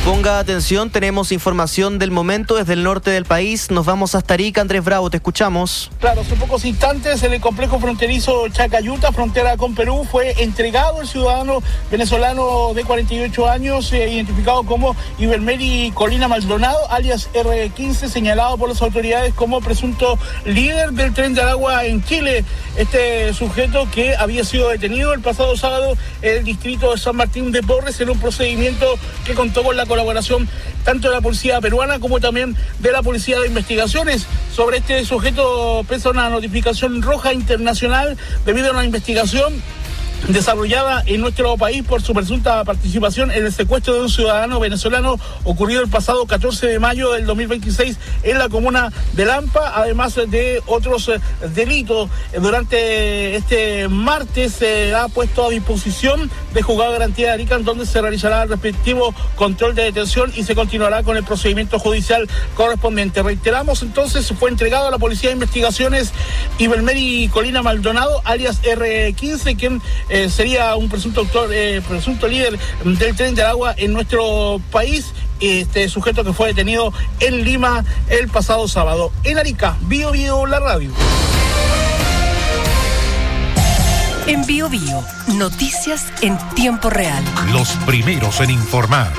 Ponga atención, tenemos información del momento desde el norte del país. Nos vamos hasta Arica. Andrés Bravo, te escuchamos. Claro, hace pocos instantes en el complejo fronterizo Chacayuta, frontera con Perú, fue entregado el ciudadano venezolano de 48 años, identificado como Ibermeri Colina Maldonado, alias R15, señalado por las autoridades como presunto líder del Tren de Aragua en Chile. Este sujeto que había sido detenido el pasado sábado en el distrito de San Martín de Porres en un procedimiento que contó con la colaboración tanto de la policía peruana como también de la policía de investigaciones. Sobre este sujeto pesa una notificación roja internacional debido a una investigación desarrollada en nuestro país por su presunta participación en el secuestro de un ciudadano venezolano ocurrido el pasado 14 de mayo del 2026 en la comuna de Lampa, además de otros delitos. Durante este martes se ha puesto a disposición de Juzgado de Garantía de Arica, en donde se realizará el respectivo control de detención y se continuará con el procedimiento judicial correspondiente. Reiteramos, entonces, fue entregado a la Policía de Investigaciones Ibermeri Colina Maldonado, alias R15, quien sería un presunto líder del Tren de Aragua en nuestro país. Este sujeto que fue detenido en Lima el pasado sábado. En Arica, Bio Bio, la radio. En Bio Bio, noticias en tiempo real. Los primeros en informar.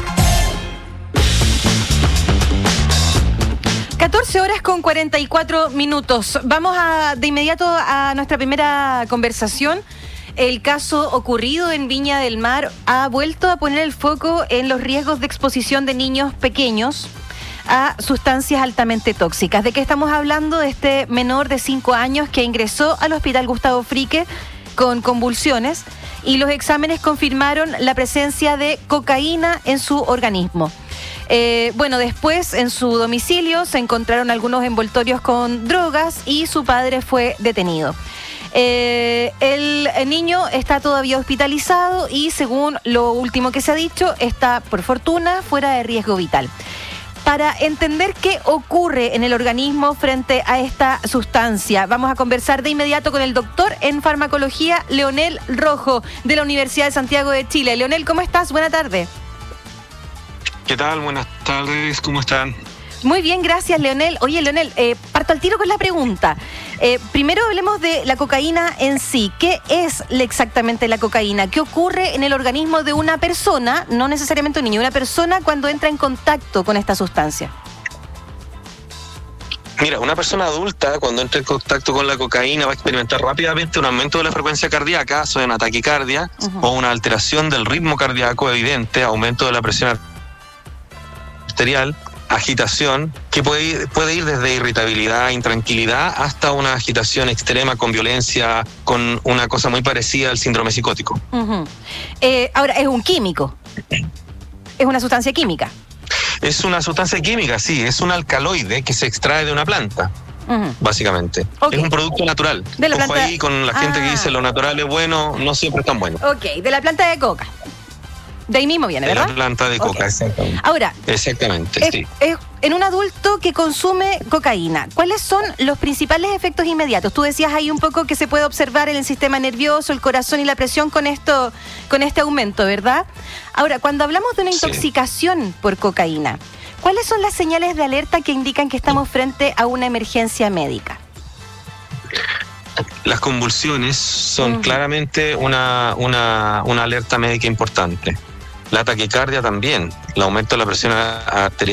14:44. Vamos de inmediato a nuestra primera conversación. El caso ocurrido en Viña del Mar ha vuelto a poner el foco en los riesgos de exposición de niños pequeños a sustancias altamente tóxicas. ¿De qué estamos hablando? De este menor de 5 años que ingresó al hospital Gustavo Frique con convulsiones y los exámenes confirmaron la presencia de cocaína en su organismo. Después en su domicilio se encontraron algunos envoltorios con drogas y su padre fue detenido. El niño está todavía hospitalizado y, según lo último que se ha dicho, está, por fortuna, fuera de riesgo vital. Para entender qué ocurre en el organismo frente a esta sustancia, vamos a conversar de inmediato con el doctor en farmacología, Leonel Rojo, de la Universidad de Santiago de Chile. Leonel, ¿cómo estás? Buena tarde. ¿Qué tal? Buenas tardes, ¿cómo están? Muy bien, gracias, Leonel. Oye, Leonel, parto al tiro con la pregunta. Primero hablemos de la cocaína en sí. ¿Qué es exactamente la cocaína? ¿Qué ocurre en el organismo de una persona, no necesariamente un niño, una persona cuando entra en contacto con esta sustancia? Mira, una persona adulta cuando entra en contacto con la cocaína va a experimentar rápidamente un aumento de la frecuencia cardíaca, o una taquicardia, o una alteración del ritmo cardíaco evidente, aumento de la presión arterial, agitación, que puede ir desde irritabilidad, intranquilidad, hasta una agitación extrema con violencia, con una cosa muy parecida al síndrome psicótico. Ahora, ¿es un químico? ¿Es una sustancia química? Es una sustancia química, sí, es un alcaloide que se extrae de una planta. Básicamente. Okay. Es un producto natural. De la Ojo planta... ahí con la gente que dice lo natural es bueno, no siempre es tan bueno. Ok, de la planta de coca. De ahí mismo viene, ¿verdad? De la planta de coca, exactamente. Ahora, exactamente, sí. En un adulto que consume cocaína, ¿cuáles son los principales efectos inmediatos? Tú decías ahí un poco que se puede observar en el sistema nervioso, el corazón y la presión con este aumento, ¿verdad? Ahora, cuando hablamos de una intoxicación por cocaína, ¿cuáles son las señales de alerta que indican que estamos frente a una emergencia médica? Las convulsiones son claramente una alerta médica importante. La taquicardia también, el aumento de la presión arterial